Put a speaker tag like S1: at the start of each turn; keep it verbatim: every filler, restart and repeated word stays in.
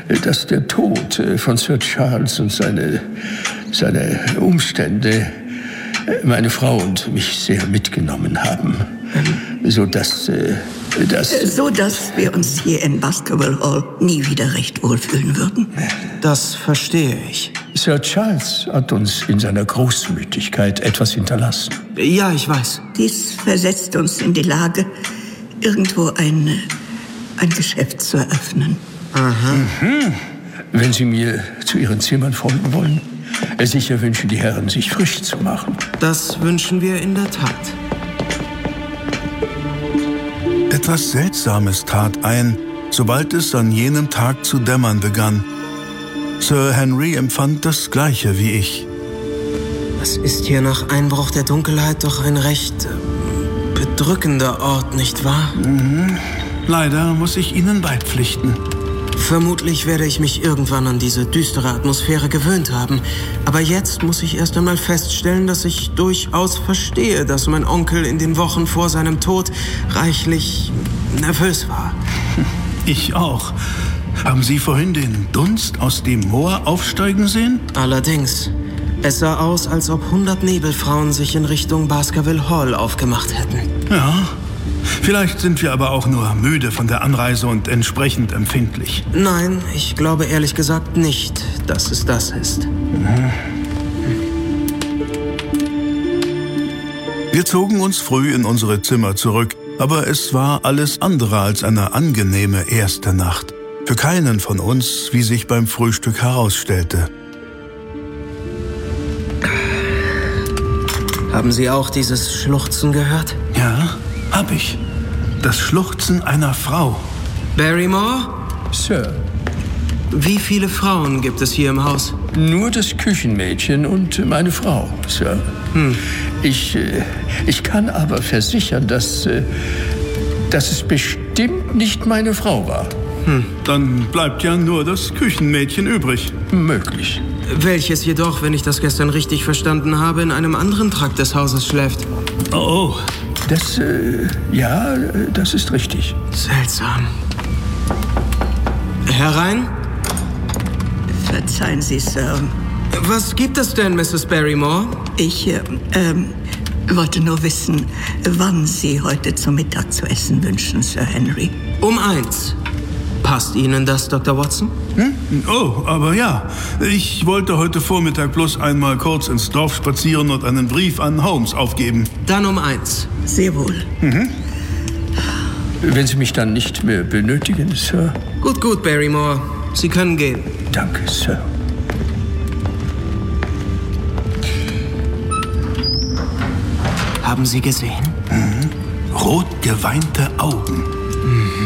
S1: dass der Tod von Sir Charles und seine, seine Umstände meine Frau und mich sehr mitgenommen haben, so dass, dass...
S2: So, dass wir uns hier in Baskerville Hall nie wieder recht wohlfühlen würden.
S3: Das verstehe ich.
S1: Sir Charles hat uns in seiner Großmütigkeit etwas hinterlassen.
S3: Ja, ich weiß.
S2: Dies versetzt uns in die Lage, irgendwo ein, ein Geschäft zu eröffnen.
S3: Aha.
S1: Mhm. Wenn Sie mir zu Ihren Zimmern folgen wollen. Sicher wünschen die Herren, sich frisch zu machen.
S3: Das wünschen wir in der Tat.
S4: Etwas Seltsames trat ein, sobald es an jenem Tag zu dämmern begann. Sir Henry empfand das Gleiche wie ich.
S3: Das ist hier nach Einbruch der Dunkelheit doch ein recht äh, bedrückender Ort, nicht wahr?
S4: Mhm. Leider muss ich Ihnen beipflichten.
S3: Vermutlich werde ich mich irgendwann an diese düstere Atmosphäre gewöhnt haben. Aber jetzt muss ich erst einmal feststellen, dass ich durchaus verstehe, dass mein Onkel in den Wochen vor seinem Tod reichlich nervös war.
S4: Ich auch. Haben Sie vorhin den Dunst aus dem Moor aufsteigen sehen?
S3: Allerdings. Es sah aus, als ob hundert Nebelfrauen sich in Richtung Baskerville Hall aufgemacht hätten.
S4: Ja. Vielleicht sind wir aber auch nur müde von der Anreise und entsprechend empfindlich.
S3: Nein, ich glaube ehrlich gesagt nicht, dass es das ist.
S4: Mhm. Wir zogen uns früh in unsere Zimmer zurück, aber es war alles andere als eine angenehme erste Nacht. Für keinen von uns, wie sich beim Frühstück herausstellte.
S3: Haben Sie auch dieses Schluchzen gehört?
S4: Ja, hab ich. Das Schluchzen einer Frau.
S3: Barrymore?
S1: Sir.
S3: Wie viele Frauen gibt es hier im Haus?
S1: Nur das Küchenmädchen und meine Frau, Sir.
S3: Hm.
S1: Ich, ich kann aber versichern, dass, dass es bestimmt nicht meine Frau war.
S4: Hm. Dann bleibt ja nur das Küchenmädchen übrig.
S1: Möglich.
S3: Welches jedoch, wenn ich das gestern richtig verstanden habe, in einem anderen Trakt des Hauses schläft.
S4: Oh, oh.
S1: Das, äh, ja, das ist richtig.
S3: Seltsam. Herein?
S2: Verzeihen Sie, Sir.
S3: Was gibt es denn, Misses Barrymore?
S2: Ich, äh, ähm, wollte nur wissen, wann Sie heute zum Mittag zu essen wünschen, Sir Henry.
S3: Um eins. Passt Ihnen das, Doktor Watson?
S4: Hm? Oh, aber ja. Ich wollte heute Vormittag bloß einmal kurz ins Dorf spazieren und einen Brief an Holmes aufgeben.
S3: Dann um eins.
S2: Sehr wohl.
S4: Mhm.
S1: Wenn Sie mich dann nicht mehr benötigen, Sir.
S3: Gut, gut, Barrymore. Sie können gehen.
S1: Danke, Sir.
S3: Haben Sie gesehen?
S4: Mhm. Rot geweinte Augen.
S3: Mhm.